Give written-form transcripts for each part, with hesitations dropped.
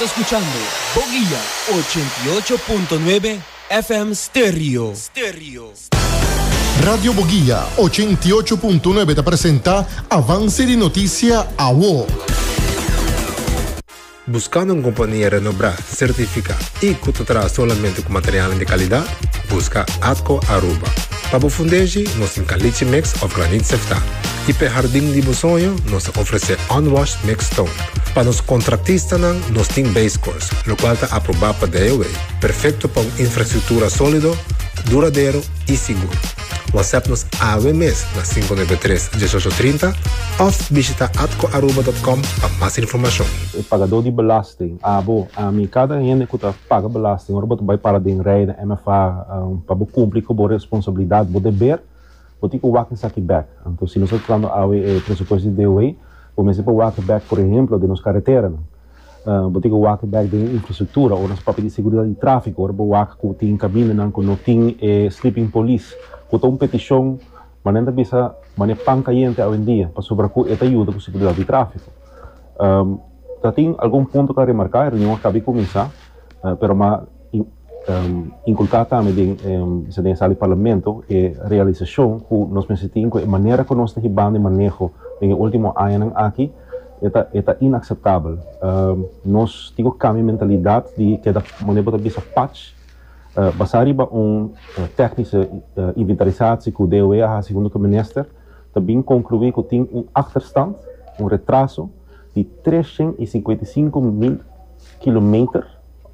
escuchando Boguilla 88.9 FM Stereo. Radio Boguilla 88.9 te presenta Avance de Noticia AWO. Buscando uma companhia renombrada, certificada e que te traz somente com material de qualidade, busca Atco Aruba. Para o fundejo, nós temos caliche mix of granite sefta. E para jardim de sonho, nós oferecemos unwashed mix stone. Para os contratistas, nós temos base course, o qual está aprovado para DOA. Perfeito para uma infraestrutura sólida, duradouro e seguro. WhatsApp-nos AWMS na 593-1830 ou visita atcoaruba.com para mais informação. O pagador de belasting, cada gente que paga belasting, agora vai para de rijden en para cumprir com a responsabilidade, o dever, tem que walk aqui back. Então, se nós estamos falando de presupuesto de DOA, começa a walk back, por exemplo, de nos carreteras, tem que walk back de infraestrutura ou nos papéis de segurança de tráfego, agora walk com tem cabine, com não tem sleeping police. Kuta petição, mas ainda bisa, mas panca gente hoje em dia, para sobre que esta ajuda com a segurança de tráfego. Tem algum ponto para remarcar, a reunião acabou de começar, mas inculcar também se tem sala de parlamento e realização que nós pensamos que a maneira que nós estamos de manejo no último ano aqui é inaceitável. Nós temos que cambiar a mentalidade de que a maneira de patch basariba técnica inventarizatie que o DOE, segundo o ministro, também concluiu que tem achterstand, retraso de 355.000 km,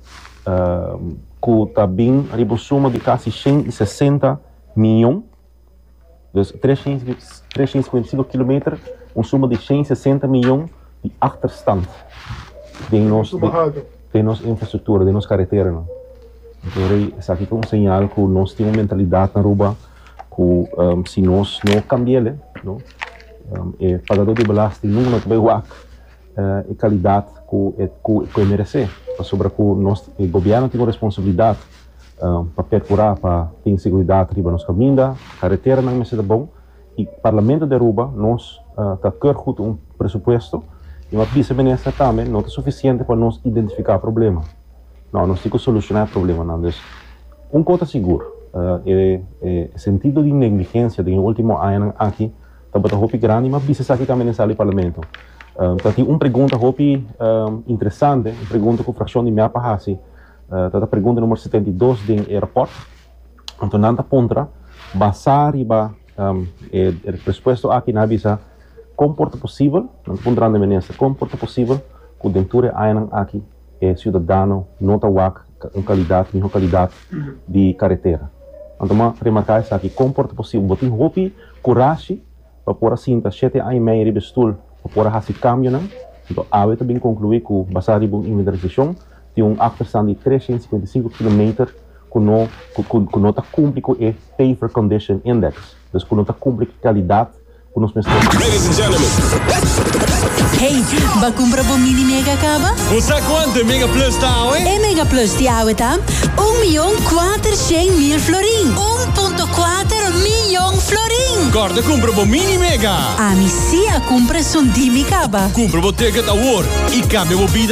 que também arriba soma de quase 160 milhões, então 355 km, soma de 160 milhões de achterstand de nossa infraestrutura, de nossa carretera. Então, isso aqui é um sinal que nós temos uma mentalidade na Aruba que se nós não cambiarmos, o pagador de belasting não vai ter a qualidade que merece. Sobre que nós, o governo tem uma responsabilidade para procurar, para ter segurança riba nos caminhos, a carretera não é bom, e o Parlamento de Aruba nós está com presupuesto, e uma pista ministra também não é suficiente para nós identificar o problema. Não, nós temos que solucionar o problema. Não. Coisa seguro, o sentido de negligência do último ano aqui, está muito grande, mas precisa aqui também na sala do parlamento. Tem uma pergunta muito interessante, uma pergunta que a fração de minha parte, a pergunta número 72 do aeroporto. Então, nada contra, basar e o pressuposto aqui na visa, comporta possível, não ponderando a ministra, comporta possível que o denture ano aqui cidadão nota uma qualidade de carretera. Então, remarcar isso aqui, comporta possível, botem roupa, coragem, para pôr assim, para 7 anos e meio de estudo, para pôr assim câmbio, não? Então, a também concluir que o basado de inventarização tem achterstand de 355 km que não está cumpre com o Paver Condition Index. Então, que não está cumpre com a qualidade que nós pensamos. Ladies and gentlemen. Hey, ba compra po mini mega cava? Sa quanto mega plus tá, E mega plus ti aweta 1.400.000 florin. 1.4 milhão florin. Guarda, compra po mini mega. A mi sia compra son di mi cava. Compra po ticket award e cambia po